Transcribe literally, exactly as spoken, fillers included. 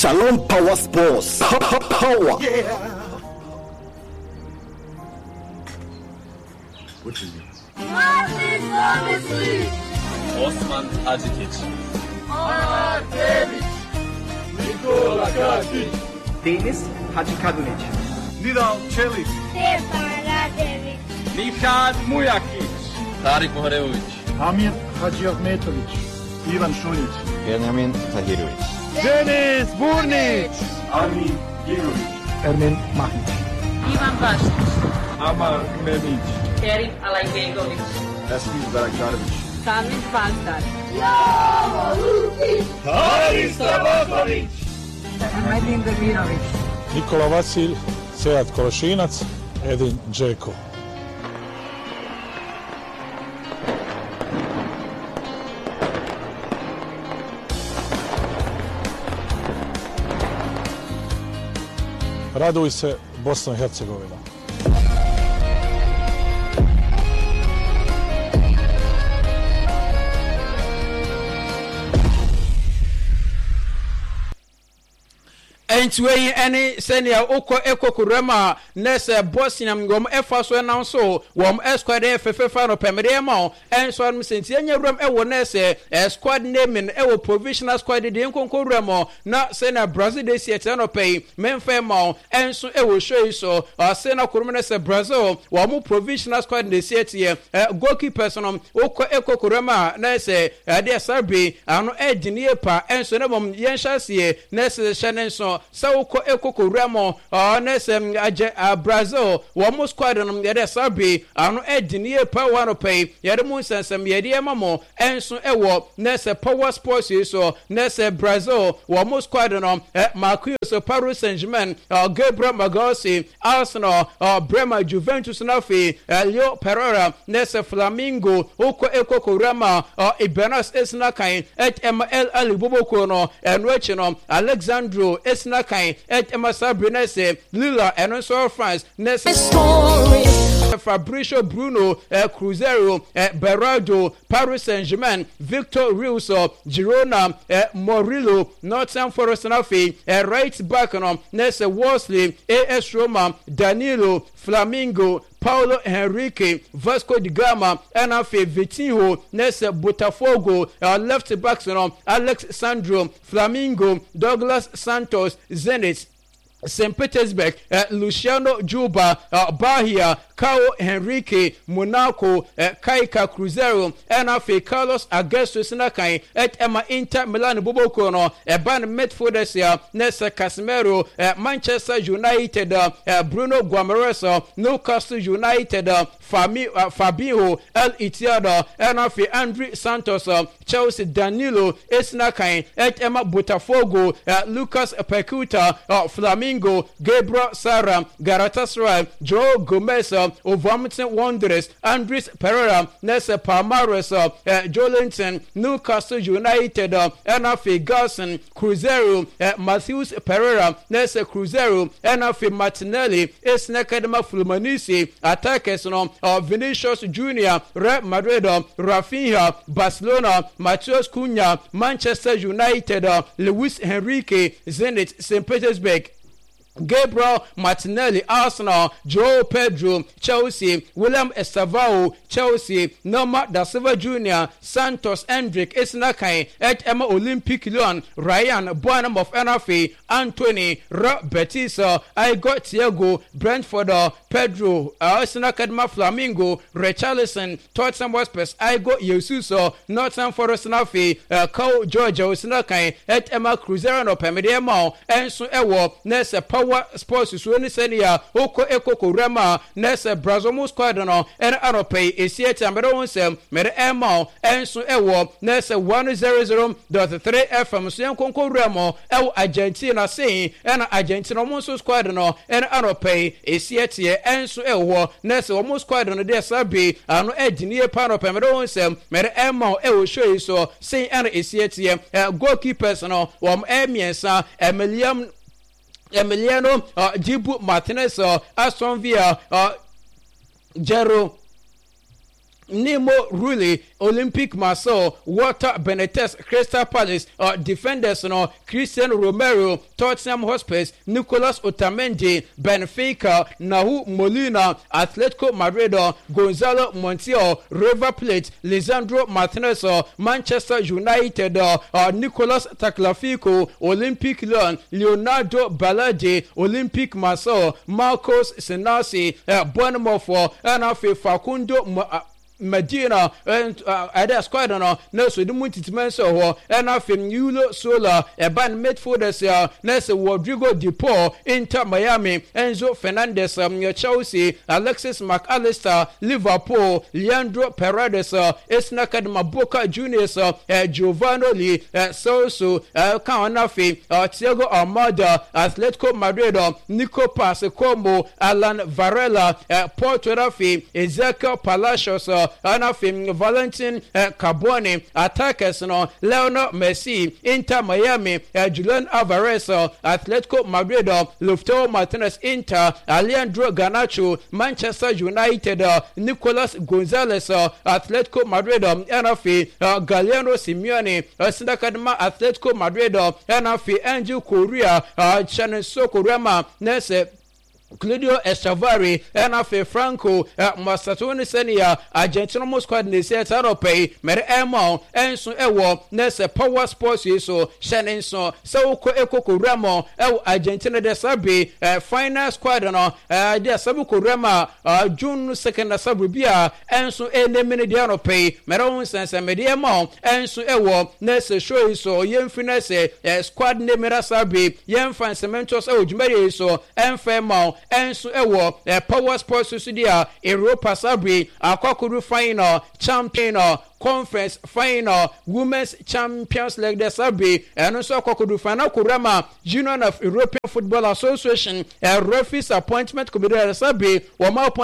Shalom Power Sports. Power. Yeah. What is it? Osman Acikic. Ahmet Devic. Nikola Katic. Denis Hadzikadunic. Nidal Čelić. Stefan Radević. Nihad Mujakić. Tarik Muharević. Amir Hadžiahmetović. Ivan Šunjić. Benjamin Tahirović. Denis Burnić. Armin Girović. Ermin Mahmić. Ivan Bašić. Amar Memić. Kerim Alajbegović. Esmir Baraktarović. Samir Bazdar. Jovo Lukić. Haris Tabaković. Medin Demirović. Nikola Vasilj, Sead Kološinac, Edin Džeko. Raduj se, Bosna i Hercegovina. Entway any senior oko eko kurema nese Bosnia ngom efa so na so wom esquad fffa no pemede ma en so am senti anya rum ewo nese squad naming ewo provisional squad de nkonko remo na senior Brazil de siete no pay menfa ma en so ewo show so senior kurema nese Brazil wom provisional squad de siete goalkeeper no oko eko kurema nese de sarbi ano edini pa en so na mom yen hyasie nese shanen so Sauko Ekoko Remo, or Nesem Brazil, one squad on the other Sabi, and Edini Power to pay, Yadamus and some Yadia Mamo, and so Ewo, Nessa Power Sports, so Nessa Brazil, one squad on Marcus Paris Saint Germain, or Gabriel Magosi, Arsenal, or Bremer Juventus Nafi, Leo Pereira, Nessa Flamingo, Oko Ekoko Rama, or Ibenas Esnakai, at M L Ali Bobokono, and Rechino, Alexandro Esnakai, at Emasabrine, Lila, and also France, Nessa Fabricio Bruno, uh, Cruzeiro, uh, Berardo, Paris Saint Germain, Victor Russo, Girona, uh, Morillo, Nottingham Forest Nafi, uh, right back on Nessa Worsley, A S Roma, Danilo, Flamingo, Paulo Henrique, Vasco da Gama, Enafe Vitinho, Nessa Botafogo, uh, left back on Alex Sandro, Flamingo, Douglas Santos, Zenit, Saint Petersburg, uh, Luciano Juba, uh, Bahia, Cao Henrique, Monaco, uh, Kaika Cruzeiro, Enafe Carlos Augustus Nakai, at Emma Inter Milan Bobokono, a band Medfordesia, Nessa Casemiro, uh, Manchester United, uh, uh, Bruno Guamareso, Newcastle United, uh, Fami, uh, Fabio, El Itiada, Enafe Andre Santos, uh, Chelsea Danilo, Esnakai, at Emma Botafogo, uh, Lucas Pecuta, uh, Flamingo, Gabriel Sara, Galatasaray, Joe Gomez, uh, Wolverhampton Wanderers, Andres Pereira, Nessa Palmares, uh, uh, Jolinton, Newcastle United, uh, Enafe Garson, Cruzeiro, uh, Matthews Pereira, Nessa Cruzeiro, Enafe Martinelli, Esnakadema Fluminense, attackers, no, uh, Vinicius Junior, Real Madrid, uh, Rafinha, Barcelona, Matheus Cunha, Manchester United, uh, Luis Henrique, Zenit, Saint Petersburg, Gabriel Martinelli, Arsenal, Joe Pedro, Chelsea, William Estavao, Chelsea, Norma da Silva Junior, Santos Hendrick, Esnakai, at Emma Olympic Lyon, Ryan Bonham of Enafe, Anthony, Rob Betisa, I got Thiago, Brentford, Pedro, Esnakadma Flamingo, Richarlison, Tottenham Hotspurs, I got Yesuso, Nottingham Forest Nafi, Kao Georgia, Esnakai, at Emma Cruzeiro, Pemediamo, and so Ewo, Nessa Power Sports, Swini Senia, Oko Eko Kurema, Nessa Brazomo Squadron, and Arope, Esieta Meronse, Mere Emo, and so Ewo, Nessa one hundred point three F M, Sian Conco Remo, El Argentina saying, and Argentina Monso Squadron, and Arope, Esieta, and so Ewo, Nessa almost Squadron, de Sabi, and Edney Pano Pemeronse, Mere Emo, El Show, so saying, and Esieta, goalkeepers, no, Wam Emiensa, Emiliam. Emiliano, uh, Jibu Martinez, uh, Aston Villa, uh, Jero Nemo Rulli, Olympic Marseille, Walter Benitez, Crystal Palace, uh, defenders, no, Christian Romero, Tottenham Hotspur, Nicolas Otamendi, Benfica, Nahu Molina, Atletico Madrid, Gonzalo Montiel, River Plate, Lisandro Martinez, Manchester United, uh, uh, Nicolas Tagliafico, Olympic Lyon, Leonardo Baladi, Olympic Marseille, Marcos Senesi, uh, Bournemouth, and Facundo uh, Medina and other squad no no so the multitude so and after Nulo Sola a band midfielders uh Nelson Rodrigo De Paul Inter Miami Enzo Fernandez um, Chelsea Alexis McAllister Liverpool Leandro Paredes uh, Esnakad Maboka Juniors uh, Giovanni Lee uh, Soso uh, Kanafi uh, Thiago Almada Atletico Madrid uh, Nico Pascomo Alan Varela uh, Porto Rafi Ezekiel Palacios uh, Anafim Valentin uh, Carboni attackers no Lionel Messi Inter Miami uh, Julian Alvarez uh, Atletico Madrid uh, Lautaro Martinez Inter Alejandro Garnacho Manchester United uh, Nicolas Gonzalez uh, Atletico Madrid uh, Anafi uh, Galliano Simeone uh, Sindakadma Atletico Madrid uh, Anafi Angel Correa uh, Shannon Sokorama Nese Claudio Echavarri, Enafe Franco, uh, Mastatoni Senia, Argentina squad in the set Europe, Mere Emo, Enso Ewo, Nessa Power Sports, so Shannon so, Sauko Eko Kuramo, El Argentina de Sabi, uh, final squad, no, uh, de Sabuko Rama, uh, June second Sabubia, Enso Enemini de Europe, Meron Sense Mediamo, Enso Ewo, Nessa Show so, Yen Finesse, uh, squad name Sabi, Yen Fan Cementos, El Jumeri so, Enfemo, Enso Ewo, uh, Power Sports Studio, Europa Sabri, Akokuru Final, Champion, Conference Final, Women's Champions League de Sabri, and also Akokuru Final Kurama, Union of European Football Association, a referees appointment committee de Sabri, Wama